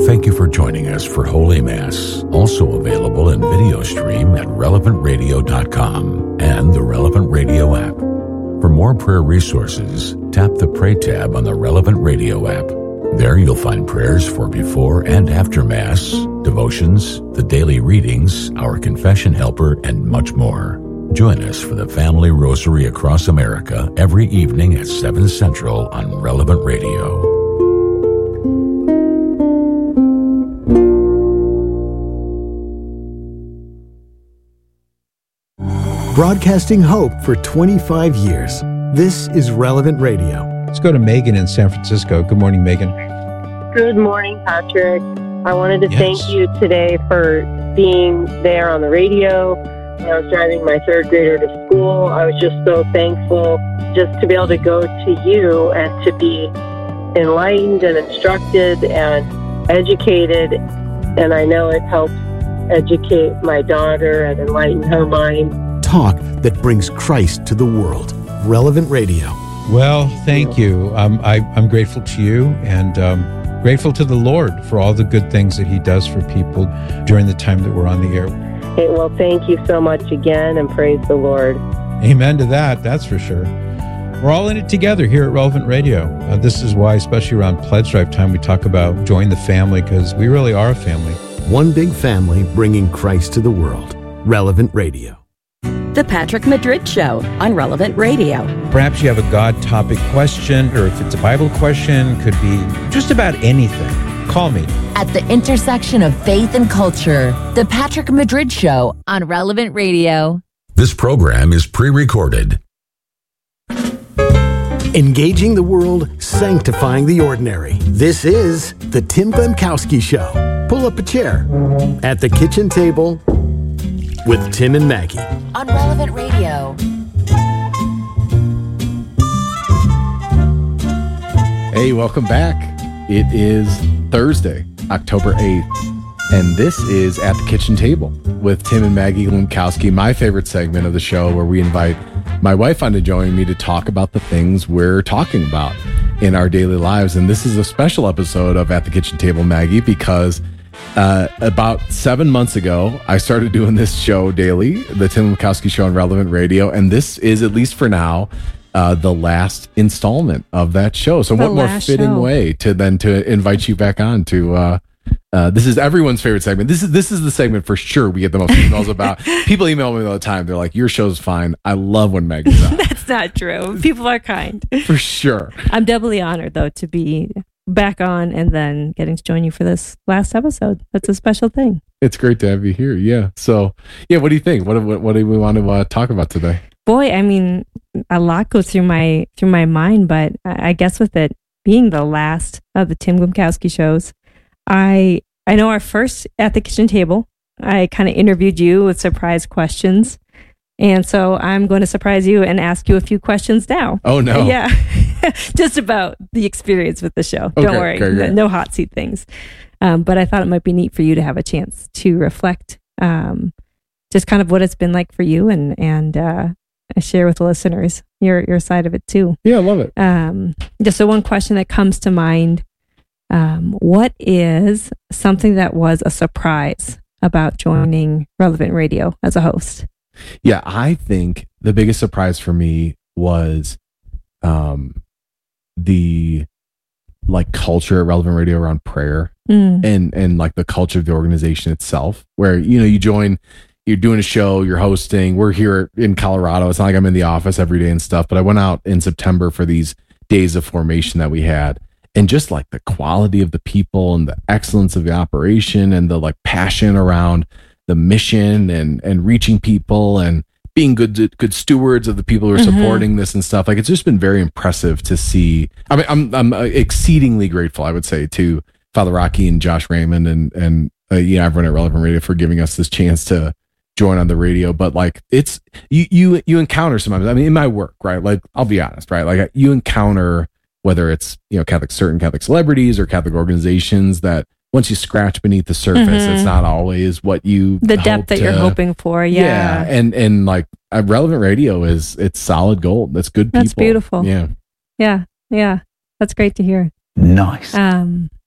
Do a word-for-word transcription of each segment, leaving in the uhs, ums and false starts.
Thank you for joining us for Holy Mass, also available in video stream at relevant radio dot com and the Relevant Radio app. For more prayer resources, tap the Pray tab on the Relevant Radio app. There you'll find prayers for before and after Mass, devotions, the daily readings, our confession helper, and much more. Join us for the Family Rosary across America every evening at seven Central on Relevant Radio. Broadcasting hope for twenty-five years. This is Relevant Radio. Let's go to Megan in San Francisco. Good morning, Megan. Good morning, Patrick. I wanted to Yes. thank you today for being there on the radio. When I was driving my third grader to school, I was just so thankful just to be able to go to you and to be enlightened and instructed and educated. And I know it helps educate my daughter and enlighten her mind. Talk that brings Christ to the world. Relevant Radio. Well, thank you. Um, I, I'm grateful to you and um, grateful to the Lord for all the good things that He does for people during the time that we're on the air. Hey, well, thank you so much again, and praise the Lord. Amen to that, that's for sure. We're all in it together here at Relevant Radio. Uh, this is why, especially around Pledge Drive time, we talk about join the family, because we really are a family. One big family bringing Christ to the world. Relevant Radio. The Patrick Madrid Show on Relevant Radio. Perhaps you have a God topic question, or if it's a Bible question, could be just about anything. Call me. At the intersection of faith and culture, The Patrick Madrid Show on Relevant Radio. This program is pre-recorded. Engaging the world, sanctifying the ordinary. This is the Tim Glemkowski Show. Pull up a chair at the kitchen table with Tim and Maggie. On Relevant Radio. Hey, welcome back. It is Thursday, October eighth, and this is At the Kitchen Table with Tim and Maggie Glemkowski, my favorite segment of the show, where we invite my wife on to join me to talk about the things we're talking about in our daily lives. And this is a special episode of At the Kitchen Table, Maggie, because uh, about seven months ago, I started doing this show daily, the Tim Glemkowski Show on Relevant Radio, and this is, at least for now, Uh, the last installment of that show. So The what more last fitting show. way to then to invite you back on to uh, uh, this is everyone's favorite segment. This is this is the segment for sure we get the most emails about. People email me all the time. They're like, your show's fine. I love when Maggie's on. That's not true. People are kind. For sure. I'm doubly honored, though, to be back on and then getting to join you for this last episode. That's a special thing. It's great to have you here. Yeah. So yeah, what do you think? What what, what do we want to uh, talk about today? Boy, I mean, a lot goes through my through my mind, but I I guess with it being the last of the Tim Glemkowski shows, I I know our first At the Kitchen Table, I kind of interviewed you with surprise questions. And so I'm going to surprise you and ask you a few questions now. Oh, no. Yeah. Just about the experience with the show. Okay, Don't worry. okay, okay. No hot seat things. Um, but I thought it might be neat for you to have a chance to reflect um, just kind of what it's been like for you and, and uh, share with the listeners your, your side of it too. Yeah, I love it. Um, just so one question that comes to mind, um, what is something that was a surprise about joining Relevant Radio as a host? Yeah, I think the biggest surprise for me was um, the like culture at Relevant Radio around prayer Mm. and and like the culture of the organization itself, where you know you join, you're doing a show, you're hosting. We're here in Colorado. It's not like I'm in the office every day and stuff, but I went out in September for these days of formation that we had, and just like the quality of the people and the excellence of the operation and the like passion around the mission and and reaching people and being good good stewards of the people who are Mhm. supporting this and stuff. Like it's just been very impressive to see. I mean, I'm I'm exceedingly grateful, I would say, to Father Rocky and Josh Raymond and and uh, yeah, everyone at Relevant Radio for giving us this chance to join on the radio. But like it's you you you encounter sometimes. I mean, in my work, right? Like I'll be honest, right? Like you encounter whether it's you know Catholic certain Catholic celebrities or Catholic organizations that once you scratch beneath the surface, Mhm. it's not always what you The hope depth that to- you're hoping for. Yeah. and and like uh, Relevant Radio is it's solid gold. That's good people. That's beautiful. Yeah. Yeah. Yeah. That's great to hear. Nice. Um,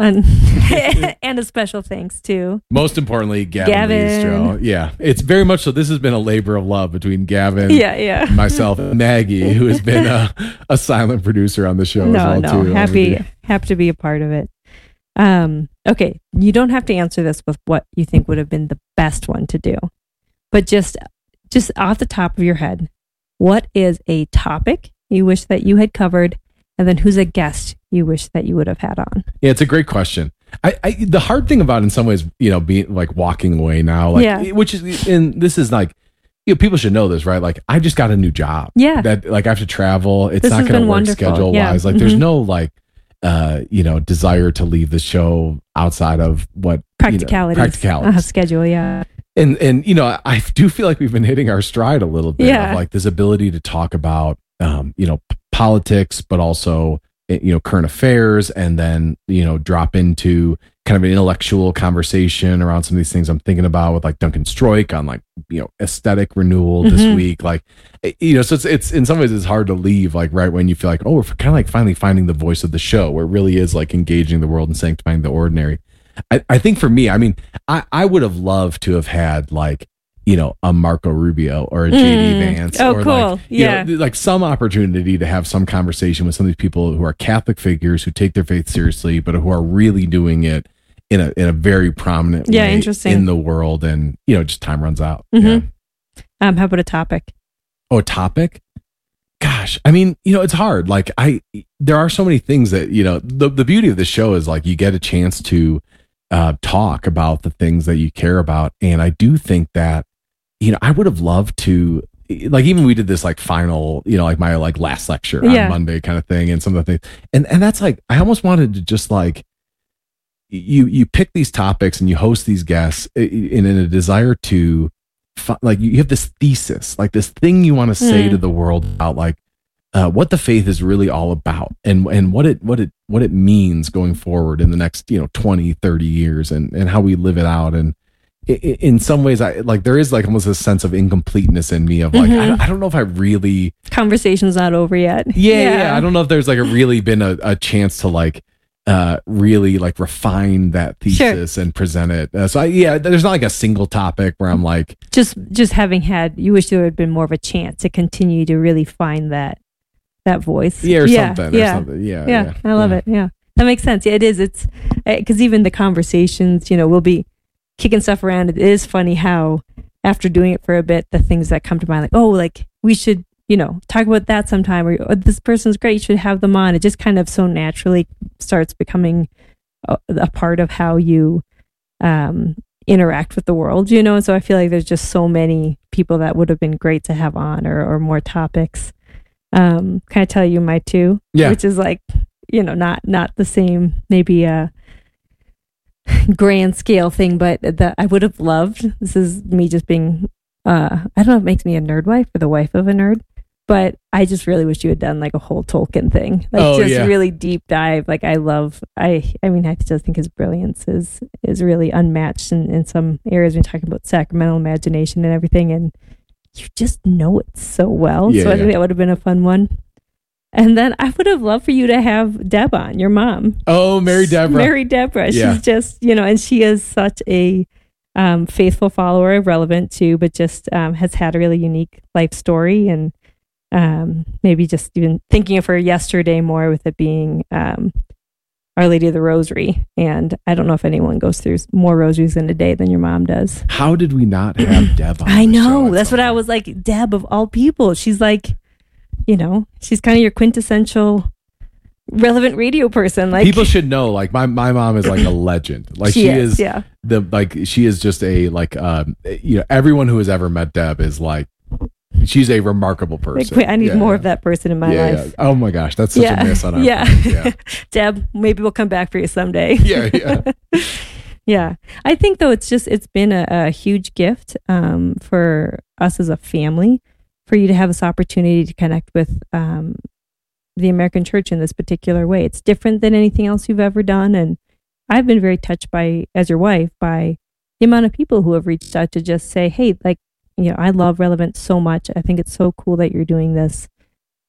And, and a special thanks to most importantly, Gavin, Gavin. Leestro. Yeah, it's very much so. This has been a labor of love between Gavin, yeah, yeah, myself, and Maggie, who has been a, a silent producer on the show no, as well no, too. happy happy to be a part of it. Um, okay, you don't have to answer this with what you think would have been the best one to do, but just just off the top of your head, what is a topic you wish that you had covered, and then who's a guest you wish that you would have had on? Yeah, it's a great question. I, I the hard thing about it in some ways, you know, being like walking away now, like Yeah. which is, and this is like, you know, people should know this, right? Like, I just got a new job. Yeah. That like I have to travel. It's This not has going to been work wonderful. schedule Yeah. wise. Like, there's Mhm. no like, uh, you know, desire to leave the show outside of what Practicalities, You know, practicalities. uh, schedule, yeah, And and you know, I, I do feel like we've been hitting our stride a little bit Yeah. of like this ability to talk about, um, you know, p- politics, but also eh, you know, current affairs, and then you know, drop into kind of an intellectual conversation around some of these things I'm thinking about with like Duncan Stroik on like you know aesthetic renewal this Mhm. week, like eh, you know, so it's it's in some ways it's hard to leave like right when you feel like oh we're kind of like finally finding the voice of the show where it really is like engaging the world and sanctifying the ordinary. I, I think for me, I mean, I, I would have loved to have had like, you know, a Marco Rubio or a J D Mm. Vance. Oh, or cool. Like, you Yeah. know, like some opportunity to have some conversation with some of these people who are Catholic figures who take their faith seriously, but who are really doing it in a in a very prominent Yeah, way interesting. in the world. And, you know, just time runs out. Mhm. Yeah. Um, how about a topic? Oh, topic? Gosh, I mean, you know, it's hard. Like I, there are so many things that, you know, the, the beauty of the show is like you get a chance to uh, talk about the things that you care about. And I do think that, you know, I would have loved to, like, even we did this like final, you know, like my like last lecture on Yeah. Monday kind of thing and some of the things. And, and that's like, I almost wanted to just like, you, you pick these topics and you host these guests in, in a desire to, fi- like, you have this thesis, like this thing you want to say Mm. to the world about like, uh, what the faith is really all about and, and what it, what it, what it means going forward in the next, you know, twenty, thirty years and, and how we live it out. And i- i- in some ways I like, there is like almost a sense of incompleteness in me of like, Mhm. I, don't, I don't know if I really, Conversation's not over yet. yeah, yeah. I don't know if there's like a really been a, a chance to like, uh, really like refine that thesis and present it. Uh, so I, yeah, there's not like a single topic where I'm like, Just, just having had, you wish there had been more of a chance to continue to really find that, that voice. yeah, or yeah, something, or yeah. something. Yeah. Yeah, I love yeah. it. Yeah, that makes sense. Yeah, it is. It's because even the conversations, you know, we'll be kicking stuff around. It is funny how after doing it for a bit, the things that come to mind, like, oh, like we should, you know, talk about that sometime, or oh, this person's great, you should have them on. It just kind of so naturally starts becoming a, a part of how you um, interact with the world, you know. And so I feel like there's just so many people that would have been great to have on, or, or more topics. Um, can I tell you my two? Yeah. Which is like, you know, not not the same, maybe a grand scale thing, but that I would have loved. This is me just being, uh, I don't know if it makes me a nerd wife or the wife of a nerd, but I just really wish you had done like a whole Tolkien thing, like Oh, just yeah. really deep dive. Like I love, I, I mean, I just think his brilliance is is really unmatched in, in some areas. We're talking about sacramental imagination and everything, and you just know it so well. Yeah, so I yeah. think that would have been a fun one. And then I would have loved for you to have Deb on, your mom. Oh, Mary Deborah. Mary Deborah. Yeah. She's just, you know, and she is such a um, faithful follower of Relevant too, but just um, has had a really unique life story. And um, maybe just even thinking of her yesterday more with it being um, Our Lady of the Rosary. And I don't know if anyone goes through more rosaries in a day than your mom does. How did we not have Deb on I the show know. at That's some what I point? was like. Deb, of all people, she's like, you know, she's kind of your quintessential relevant radio person. Like People should know, like my, my mom is like a legend. Like she, she is, is, yeah. the like she is just a like um you know everyone who has ever met Deb is like she's a remarkable Like, person. wait, I need Yeah, more yeah. of that person in my yeah, life. yeah. Oh my gosh, that's such Yeah. a miss on our Yeah. part. Yeah. Deb, maybe we'll come back for you someday. Yeah, yeah. Yeah. I think though it's just it's been a, a huge gift um, for us as a family, for you to have this opportunity to connect with um, the American church in this particular way. It's different than anything else you've ever done. And I've been very touched by, as your wife, by the amount of people who have reached out to just say, hey, like, you know, I love Relevant so much. I think it's so cool that you're doing this.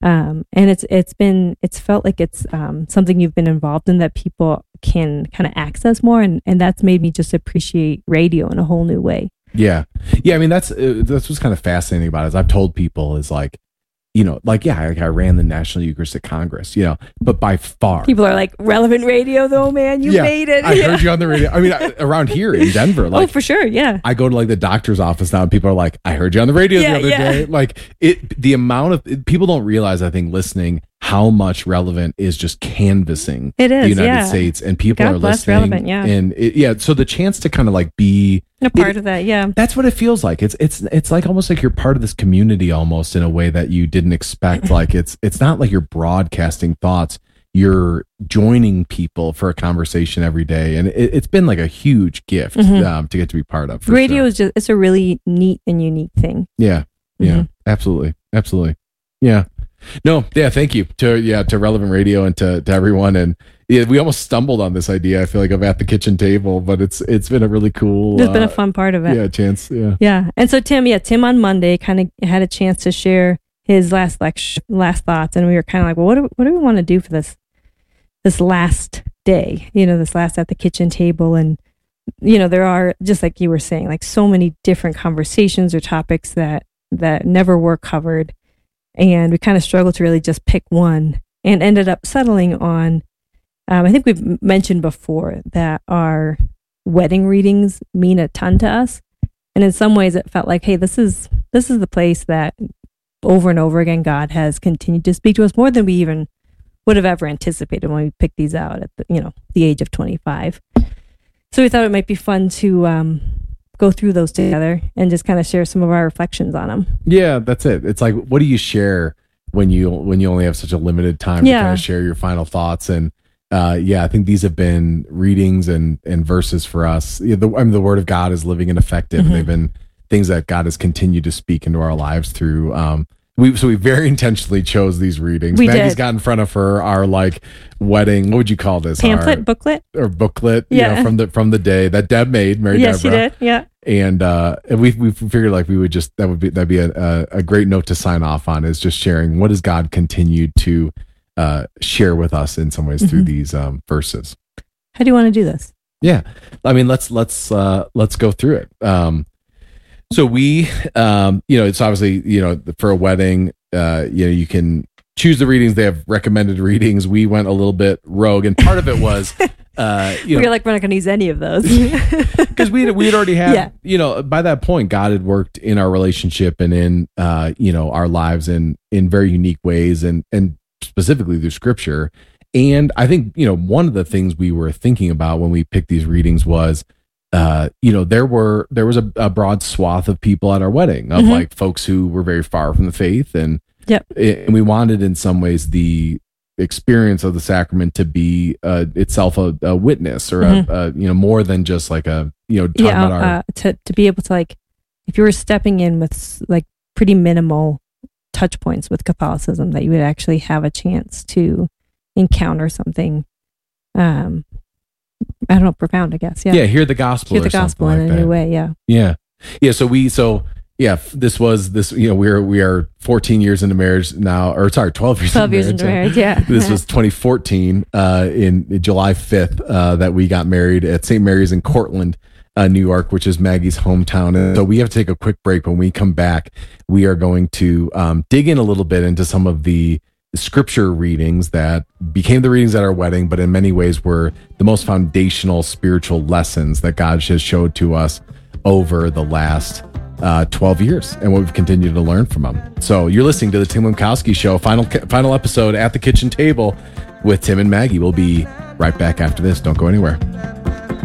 Um, and it's it's been it's felt like it's um, something you've been involved in that people can kind of access more, and, and that's made me just appreciate radio in a whole new way. Yeah, yeah. I mean, that's uh, that's what's kind of fascinating about it. Is I've told people is like, you know, like yeah, I, I ran the National Eucharistic Congress, you know, but by far, people are like, relevant radio though, man, you yeah, made it. I yeah. heard you on the radio. I mean, I, around here in Denver, like, oh, for sure, yeah. I go to like the doctor's office now, and people are like, I heard you on the radio yeah, the other yeah. day. Like it, the amount of it, people don't realize, I think, listening how much Relevant is just canvassing it is, the United yeah. States, and people God are bless listening. Relevant, yeah, and it, yeah, so the chance to kind of like be a part it, of that, yeah, that's what it feels like. It's it's it's like almost like you're part of this community, almost in a way that you didn't expect. Like it's it's not like you're broadcasting thoughts. You're joining people for a conversation every day, and it, it's been like a huge gift mm-hmm. um, to get to be part of. Radio sure. is just it's a really neat and unique thing. Yeah, yeah, mm-hmm. absolutely, absolutely, yeah. No, yeah, thank you to yeah to Relevant Radio and to, to everyone. And yeah, we almost stumbled on this idea, I feel like, of At the Kitchen Table, but it's it's been a really cool it's uh, been a fun part of it. Yeah, chance. Yeah. Yeah. And so Tim, yeah, Tim on Monday kind of had a chance to share his last lecture, last thoughts, and we were kind of like, well, what do, what do we want to do for this this last day? You know, this last At the Kitchen Table. And you know, there are, just like you were saying, like so many different conversations or topics that that never were covered. And we kind of struggled to really just pick one, and ended up settling on, um, I think we've mentioned before that our wedding readings mean a ton to us. And in some ways it felt like, hey, this is, this is the place that over and over again, God has continued to speak to us more than we even would have ever anticipated when we picked these out at the, you know, the age of twenty-five. So we thought it might be fun to, um, go through those together and just kind of share some of our reflections on them. Yeah, that's it. It's like, what do you share when you when you only have such a limited time yeah. to kind of share your final thoughts? And uh, yeah, I think these have been readings and and verses for us. Yeah, the, I mean, the Word of God is living and effective. Mm-hmm. And they've been things that God has continued to speak into our lives through. Um, we so we very intentionally chose these readings. We Maggie's did. got in front of her our like wedding. What would you call this? Pamphlet, our, booklet, or booklet? Yeah, you know, from the from the day that Deb made. Mary yes, Deborah. she did. Yeah. And uh, we we figured like we would just that would be that'd be a, a, a great note to sign off on, is just sharing what has God continued to uh, share with us in some ways mm-hmm. through these um, verses. How do you want to do this? Yeah, I mean let's let's uh, let's go through it. Um, so we um, you know it's obviously you know for a wedding uh, you know you can choose the readings. They have recommended readings. We went a little bit rogue, and part of it was. Uh, you We're know, like, we're not going to use any of those. Because we we had already had, yeah. you know, by that point, God had worked in our relationship and in, uh, you know, our lives in in very unique ways, and and specifically through Scripture. And I think, you know, one of the things we were thinking about when we picked these readings was, uh, you know, there were there was a, a broad swath of people at our wedding of mm-hmm. like folks who were very far from the faith, and yep. and we wanted in some ways the experience of the sacrament to be uh, itself a, a witness or mm-hmm. a, a you know more than just like a you know talking yeah about our uh, to to be able to, like, if you were stepping in with like pretty minimal touch points with Catholicism, that you would actually have a chance to encounter something um I don't know, profound, I guess. Yeah, yeah hear the gospel hear the or gospel in like a that. new way. Yeah, yeah yeah so we so yeah this was this you know we're we are fourteen years into marriage now, or sorry twelve years twelve years into marriage, marriage yeah. This was twenty fourteen uh in July fifth uh that we got married at Saint Mary's in Cortland, uh, New York, which is Maggie's hometown. And so we have to take a quick break. When we come back, we are going to um dig in a little bit into some of the scripture readings that became the readings at our wedding, but in many ways were the most foundational spiritual lessons that God has showed to us over the last uh, twelve years, and what we've continued to learn from them. So you're listening to the Tim Lemkowski Show, final final episode, At the Kitchen Table with Tim and Maggie. We'll be right back after this. Don't go anywhere.